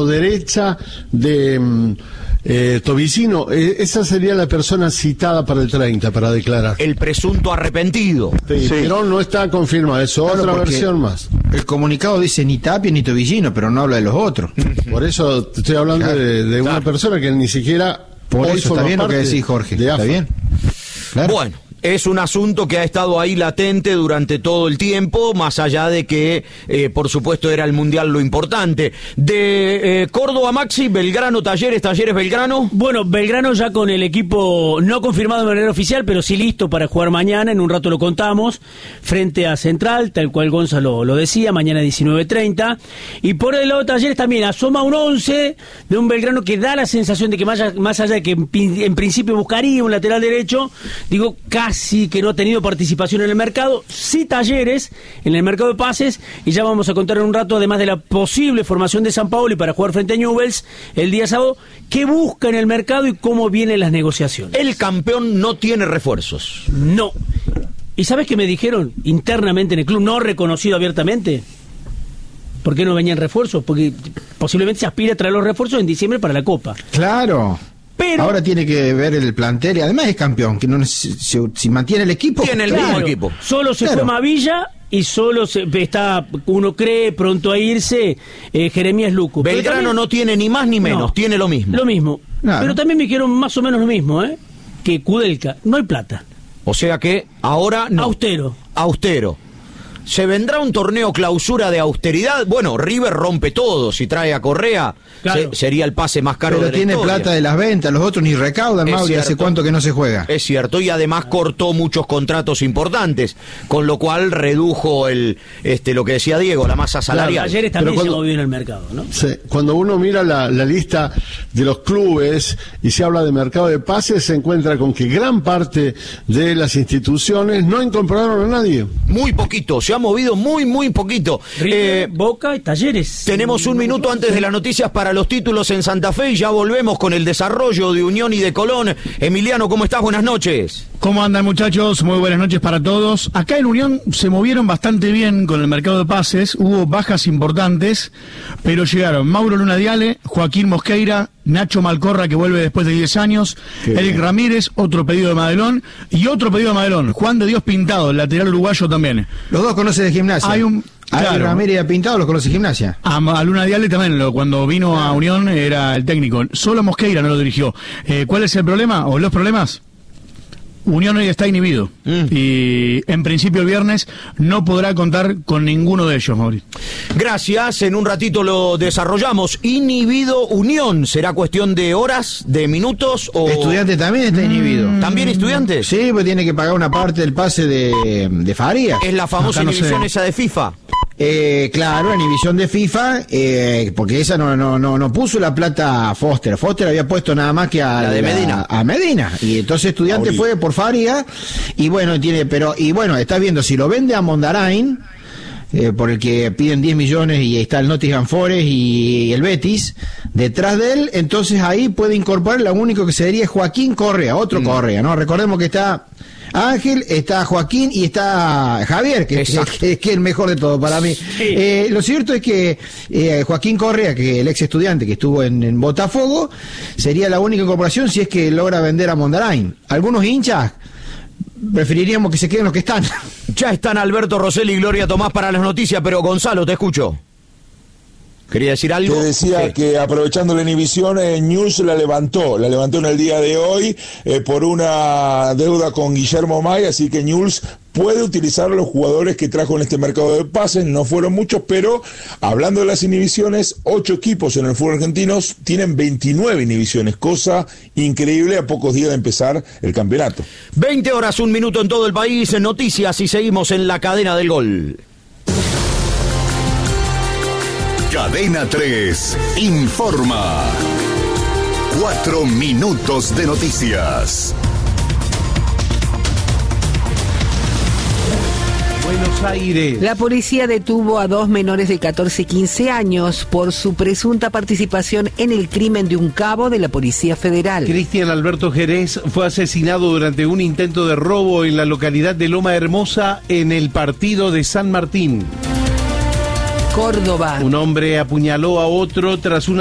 mano derecha de Tobicino. Esa sería la persona citada para el 30 para declarar. El presunto arrepentido. Sí. Pero no está confirmado, es otra versión más. El comunicado dice ni Tapia ni Tobicino, pero no habla de los otros. Por eso te estoy hablando de una persona que ni siquiera... Por eso está bien lo que decís, Jorge. ¿Está bien? Claro. Bueno. Es un asunto que ha estado ahí latente durante todo el tiempo, más allá de que, por supuesto, era el Mundial lo importante. De Córdoba, Maxi, Belgrano, Talleres, Belgrano. Bueno, Belgrano ya con el equipo no confirmado de manera oficial, pero sí listo para jugar mañana, en un rato lo contamos, frente a Central, tal cual Gonzalo lo decía, mañana 19:30. Y por el lado de Talleres también asoma un 11 de un Belgrano que da la sensación de que más allá de que en principio buscaría un lateral derecho, digo, casi que no ha tenido participación en el mercado, sí Talleres en el mercado de pases, y ya vamos a contar en un rato, además de la posible formación de San Paolo y para jugar frente a Newell's el día sábado, qué busca en el mercado y cómo vienen las negociaciones. El campeón no tiene refuerzos. No. ¿Y sabes qué me dijeron internamente en el club, no reconocido abiertamente? ¿Por qué no venían refuerzos? Porque posiblemente se aspira a traer los refuerzos en diciembre para la Copa. Claro. Pero ahora tiene que ver el plantel y además es campeón, que no si mantiene el equipo. Tiene el mismo equipo. Solo se fue Mavilla y solo está, uno cree, pronto a irse Jeremías Luco. Belgrano también, no tiene ni más ni menos, tiene lo mismo. Lo mismo. Claro. Pero también me dijeron más o menos lo mismo, que Kudelka, no hay plata. O sea que ahora no. Austero. ¿Se vendrá un torneo clausura de austeridad? Bueno, River rompe todo. Si trae a Correa, claro, sería el pase más caro de la historia. Pero tiene plata de las ventas, los otros ni recaudan, Mauri, hace cuánto que no se juega. Es cierto, y además cortó muchos contratos importantes, con lo cual redujo lo que decía Diego, la masa salarial. Ayer también se movió en el mercado, ¿no? Sí, cuando uno mira la lista de los clubes y se habla de mercado de pases, se encuentra con que gran parte de las instituciones no incorporaron a nadie. Muy poquito, se ha movido muy poquito. River, Boca y Talleres. Tenemos un minuto antes de las noticias para los títulos en Santa Fe y ya volvemos con el desarrollo de Unión y de Colón. Emiliano, ¿cómo estás? Buenas noches. ¿Cómo andan, muchachos? Muy buenas noches para todos. Acá en Unión se movieron bastante bien con el mercado de pases, hubo bajas importantes, pero llegaron Mauro Luna Diale, Joaquín Mosqueira, Nacho Malcorra, que vuelve después de 10 años, Eric Ramírez, otro pedido de Madelón, y otro pedido de Madelón, Juan de Dios Pintado, el lateral uruguayo también. Los dos conocen de Gimnasia. Claro. Ramírez y Pintado los conoce Gimnasia. A Luna Diale también, cuando vino a Unión era el técnico. Solo Mosqueira no lo dirigió. ¿Cuál es el problema o los problemas? Unión hoy está inhibido y en principio el viernes no podrá contar con ninguno de ellos, Mauri. Gracias, en un ratito lo desarrollamos. Inhibido Unión, ¿será cuestión de horas, de minutos o...? Estudiante también está inhibido. ¿También Estudiantes? Sí, pues tiene que pagar una parte del pase de Farías. Es la famosa inhibición esa de FIFA. Claro, en inhibición de FIFA, porque esa no puso la plata a Foster. Foster había puesto nada más que a Medina. A Medina. Y entonces Estudiante fue por Faria, y bueno, está viendo si lo vende a Mondarain, por el que piden 10 millones y está el Nottingham Forest y el Betis detrás de él, entonces ahí puede incorporar lo único que sería Joaquín Correa, otro Correa, ¿no? Recordemos que está Ángel, está Joaquín y está Javier, que es el mejor de todo para mí. Sí. Lo cierto es que Joaquín Correa, que el ex estudiante que estuvo en Botafogo, sería la única incorporación si es que logra vender a Mondarain. Algunos hinchas preferiríamos que se queden los que están. Ya están Alberto Rosselli y Gloria Tomás para las noticias, pero Gonzalo, te escucho. ¿Quería decir algo? Te decía que aprovechando la inhibición, Newell's la levantó en el día de hoy por una deuda con Guillermo May, así que Newell's puede utilizar a los jugadores que trajo en este mercado de pases, no fueron muchos, pero hablando de las inhibiciones, 8 equipos en el fútbol argentino tienen 29 inhibiciones, cosa increíble a pocos días de empezar el campeonato. 20 horas, 1 minuto en todo el país, en noticias y seguimos en la cadena del gol. Cadena 3 informa. 4 minutos de noticias. Buenos Aires. La policía detuvo a 2 menores de 14 y 15 años por su presunta participación en el crimen de un cabo de la Policía Federal. Cristian Alberto Jerez fue asesinado durante un intento de robo en la localidad de Loma Hermosa en el partido de San Martín. Córdoba. Un hombre apuñaló a otro tras una